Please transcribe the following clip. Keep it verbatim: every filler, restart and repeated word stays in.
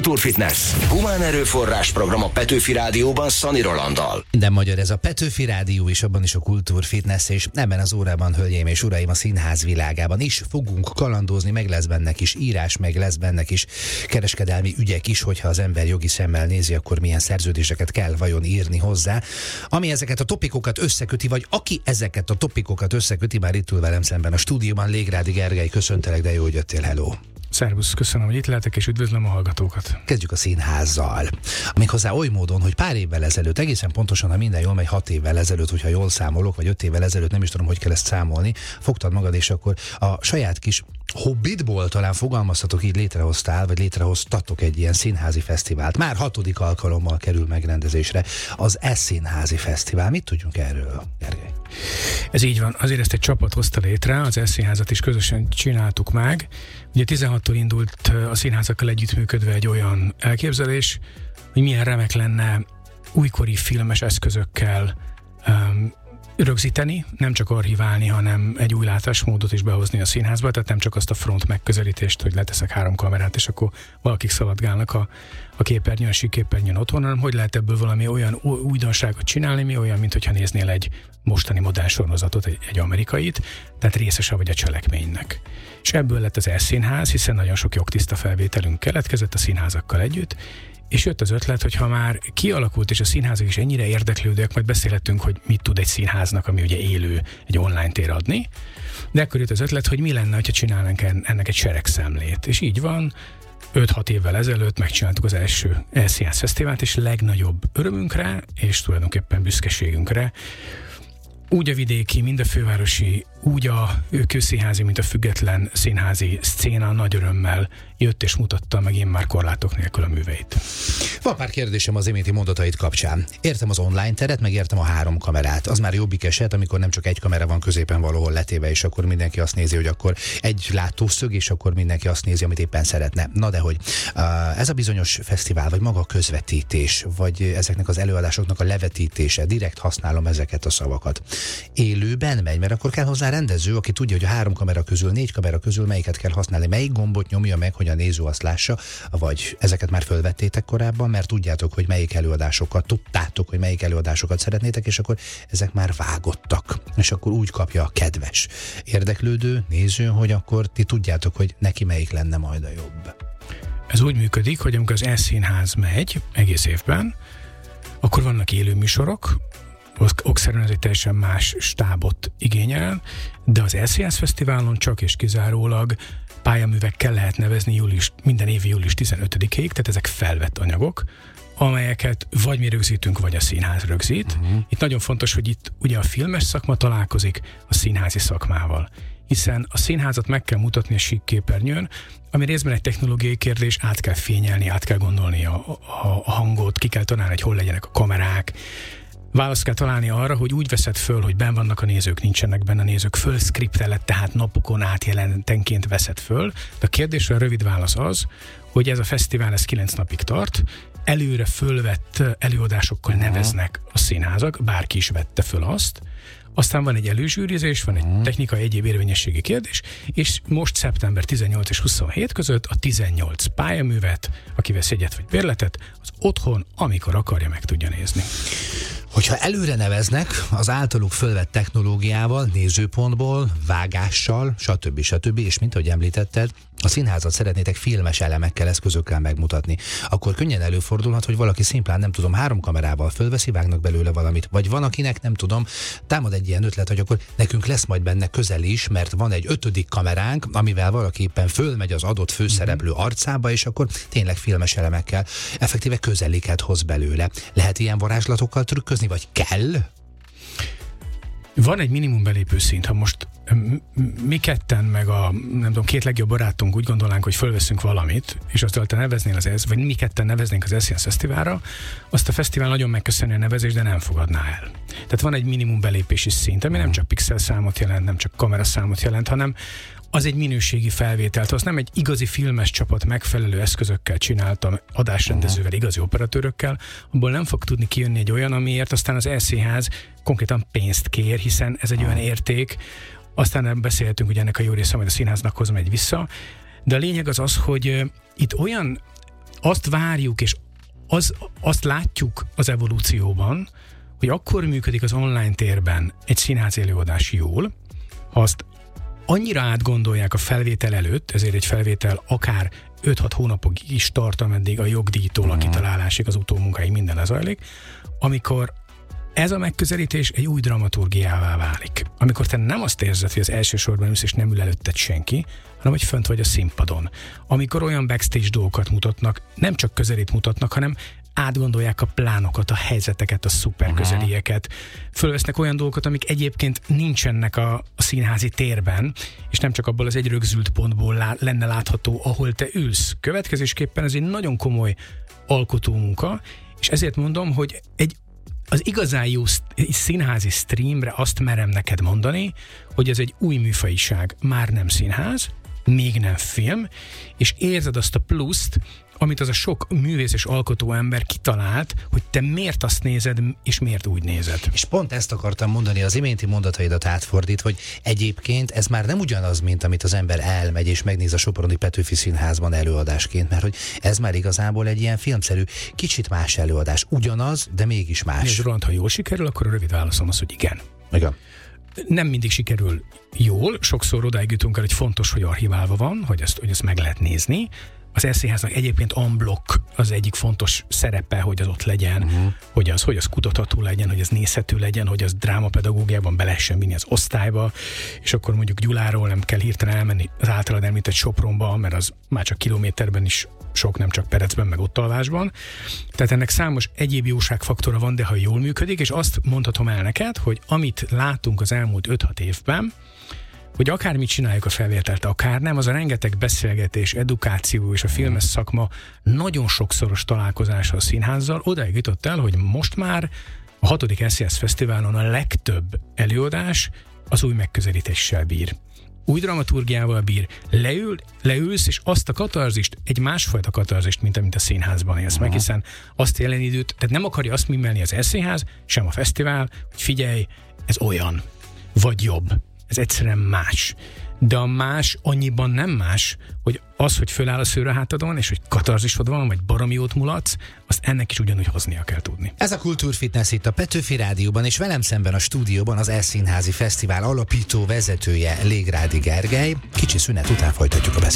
Kultúrfitness. Humán erőforrás program a Petőfi Rádióban Szani Rolanddal. Minden magyar ez a Petőfi Rádió, és abban is a Kultúrfitness, és ebben az órában, hölgyeim és uraim, a színház világában is fogunk kalandozni, meg lesz benne is írás, meg lesz benne is kereskedelmi ügyek is, hogyha az ember jogi szemmel nézi, akkor milyen szerződéseket kell vajon írni hozzá. Ami ezeket a topikokat összeköti, vagy aki ezeket a topikokat összeköti, már itt ül velem szemben a stúdióban, Légrádi Gergely, köszöntelek, de jó, hogy jöttél, hello! Szervusz, köszönöm, hogy itt lehetek, és üdvözlöm a hallgatókat. Kezdjük a színházzal. Méghozzá oly módon, hogy pár évvel ezelőtt, egészen pontosan, ha minden jól megy, hat évvel ezelőtt, hogyha jól számolok, vagy öt évvel ezelőtt, nem is tudom, hogy kell ezt számolni, fogtad magad, és akkor a saját kis hobbitból talán fogalmazhatok, így létrehoztál, vagy létrehoztatok egy ilyen színházi fesztivált. Már hatodik alkalommal kerül megrendezésre az E-színházi fesztivál. Mit tudjunk erről, Gergely? Ez így van. Azért ezt egy csapat hozta létre, az E-színházat is közösen csináltuk meg. Ugye tizenhattól indult a színházakkal együttműködve egy olyan elképzelés, hogy milyen remek lenne újkori filmes eszközökkel um, rögzíteni, nem csak archiválni, hanem egy új látásmódot is behozni a színházba, tehát nem csak azt a front megközelítést, hogy leteszek három kamerát, és akkor valakik szaladgálnak a, a képernyőn, a síkképernyőn otthon, hanem hogy lehet ebből valami olyan újdonságot csinálni, mi olyan, mint hogyha néznél egy mostani modern sorozatot, egy, egy amerikait, tehát részese vagy a cselekménynek. És ebből lett az E-színház, hiszen nagyon sok jogtiszta felvételünk keletkezett a színházakkal együtt, és jött az ötlet, hogy ha már kialakult, és a színházak is ennyire érdeklődőek, majd beszélhetünk, hogy mit tud egy színháznak, ami ugye élő, egy online tér adni, de akkor jött az ötlet, hogy mi lenne, ha csinálnánk ennek egy seregszemlét. És így van, öt-hat évvel ezelőtt megcsináltuk az első E-színház fesztivált, és legnagyobb örömünkre, és tulajdonképpen büszkeségünkre, úgy a vidéki, mind a fővárosi, úgy a közszínházi, mint a független színházi szcéna nagy örömmel jött és mutatta meg én már korlátok nélkül a műveit. Van pár kérdésem az iménti mondatait kapcsán. Értem az online teret, meg értem a három kamerát. Az már jobbik eset, amikor nem csak egy kamera van középen valahol letéve, és akkor mindenki azt nézi, hogy akkor egy látószög, és akkor mindenki azt nézi, amit éppen szeretne. Na de hogy ez a bizonyos fesztivál, vagy maga a közvetítés, vagy ezeknek az előadásoknak a levetítése, direkt használom ezeket a szavakat. Élőben megy, mert akkor kell hozzá rendező, aki tudja, hogy a három kamera közül, négy kamera közül melyiket kell használni, melyik gombot nyomja meg, hogy a néző azt lássa, vagy ezeket már fölvettétek korábban, mert tudjátok, hogy melyik előadásokat, tudtátok, hogy melyik előadásokat szeretnétek, és akkor ezek már vágottak. És akkor úgy kapja a kedves érdeklődő, néző, hogy akkor ti tudjátok, hogy neki melyik lenne majd a jobb. Ez úgy működik, hogy amikor az E-színház megy egész évben, akkor vannak élő műsorok, okszerűen ez egy teljesen más stábot igényel, de az E-színház fesztiválon csak és kizárólag pályaművekkel lehet nevezni július, minden évi július tizenötödikéig, tehát ezek felvett anyagok, amelyeket vagy mi rögzítünk, vagy a színház rögzít. Uh-huh. Itt nagyon fontos, hogy itt ugye a filmes szakma találkozik a színházi szakmával, hiszen a színházat meg kell mutatni a síkképernyőn, ami részben egy technológiai kérdés, át kell fényelni, át kell gondolni a, a, a hangot, ki kell találni, hogy hol legyenek a kamerák, választ kell találni arra, hogy úgy veszed föl, hogy benn vannak a nézők, nincsenek benne a nézők, fölszkripteled, tehát napokon át jelentenként veszed föl. De a kérdésre a rövid válasz az, hogy ez a fesztivál ez kilenc napig tart, előre fölvett előadásokkal uh-huh. neveznek a színházak, bárki is vette föl azt, aztán van egy előzsűrizés, van egy uh-huh. technikai egyéb érvényességi kérdés, és most szeptember tizennyolc és huszonhét között a tizennyolc pályaművet, aki vesz egyet vagy bérletet, az otthon, amikor akarja, meg tudja nézni. Hogyha előre neveznek az általuk fölvett technológiával, nézőpontból, vágással, stb. stb. És mint ahogy említetted, a színházat szeretnétek filmes elemekkel, eszközökkel megmutatni, akkor könnyen előfordulhat, hogy valaki szimplán, nem tudom, három kamerával fölveszi, vágnak belőle valamit. Vagy van, akinek, nem tudom, támad egy ilyen ötlet, hogy akkor nekünk lesz majd benne közel is, mert van egy ötödik kameránk, amivel valaki éppen fölmegy az adott főszereplő arcába, és akkor tényleg filmes elemekkel effektíve közeliket hoz belőle. Lehet ilyen varázslatokkal trükközni, vagy kell? Van egy minimum belépő szint, ha most mi ketten, meg a nem tudom, két legjobb barátunk úgy gondolnánk, hogy fölveszünk valamit, és azt te neveznél az ez, vagy mi ketten neveznénk az E-színház fesztiválra, azt a fesztivál nagyon megköszönni a nevezést, de nem fogadná el. Tehát van egy minimum belépési szint, ami nem csak pixel számot jelent, nem csak kameraszámot jelent, hanem az egy minőségi felvételt, az nem egy igazi filmes csapat megfelelő eszközökkel csináltam, adásrendezővel, igazi operatőrökkel, abból nem fog tudni kijönni egy olyan, amiért aztán az E-színház konkrétan pénzt kér, hiszen ez egy olyan érték, aztán nem beszélhetünk, hogy ennek a jó része majd a színháznak hoz megy vissza, de a lényeg az az, hogy itt olyan azt várjuk, és az, azt látjuk az evolúcióban, hogy akkor működik az online térben egy színházi előadás jól, ha azt annyira átgondolják a felvétel előtt, ezért egy felvétel akár öt-hat hónapig is tart, ameddig a jogdíjtól a kitalálásig, az utómunkáig minden lezajlik, amikor ez a megközelítés egy új dramaturgiává válik. Amikor te nem azt érzed, hogy az első sorban ülsz, és nem ül előtted senki, hanem hogy fönt vagy a színpadon. Amikor olyan backstage dolgokat mutatnak, nem csak közelít mutatnak, hanem átgondolják a plánokat, a helyzeteket, a szuperközelieket, fölvesznek olyan dolgokat, amik egyébként nincsenek a, a színházi térben, és nem csak abból az egy rögzült pontból lá, lenne látható, ahol te ülsz. Következésképpen ez egy nagyon komoly alkotómunka, és ezért mondom, hogy egy az igazán jó színházi streamre azt merem neked mondani, hogy ez egy új műfajiság, már nem színház, még nem film, és érzed azt a pluszt, amit az a sok művész és alkotó ember kitalált, hogy te miért azt nézed, és miért úgy nézed. És pont ezt akartam mondani, az iménti mondataidat átfordít, hogy egyébként ez már nem ugyanaz, mint amit az ember elmegy és megnéz a Soproni Petőfi Színházban előadásként, mert hogy ez már igazából egy ilyen filmszerű, kicsit más előadás. Ugyanaz, de mégis más. És Roland, ha jól sikerül, akkor a rövid válaszom az, hogy igen. Igen. Nem mindig sikerül jól, sokszor odáig jutunk el, hogy fontos, hogy archiválva van, hogy ezt, hogy ezt meg lehet nézni. Az eszéháznak egyébként unblock az egyik fontos szerepe, hogy az ott legyen, uh-huh. hogy az, hogy az kutatható legyen, hogy az nézhető legyen, hogy az drámapedagógiában be lehessen vinni az osztályba, és akkor mondjuk Gyuláról nem kell hirtelen elmenni az általad említett Sopronba, mert az már csak kilométerben is sok, nem csak Perecben, meg Ottalvásban. Tehát ennek számos egyéb jóságfaktora van, de ha jól működik, és azt mondhatom el neked, hogy amit látunk az elmúlt öt-hat évben, hogy akármit csináljuk a felvételt, akár nem, az a rengeteg beszélgetés, edukáció és a filmes szakma nagyon sokszoros találkozása a színházzal odáig jutott el, hogy most már a hatodik es zé es Fesztiválon a legtöbb előadás az új megközelítéssel bír. Új dramaturgiával bír. Leül, leülsz, és azt a katarzist, egy másfajta katarzist, mint amit a színházban élsz meg, hiszen azt jelen időt, tehát nem akarja azt mimmelni az eszéház, sem a fesztivál, hogy figyelj, ez olyan, vagy jobb. Ez egyszerűen más. De a más annyiban nem más, hogy az, hogy föláll a szőr a hátadon, és hogy katarzisod van, vagy baromi jót mulatsz, azt ennek is ugyanúgy hoznia kell tudni. Ez a Kultúrfitness itt a Petőfi Rádióban, és velem szemben a stúdióban az E-Színházi Fesztivál alapító vezetője Légrádi Gergely. Kicsi szünet után folytatjuk a beszélgetést.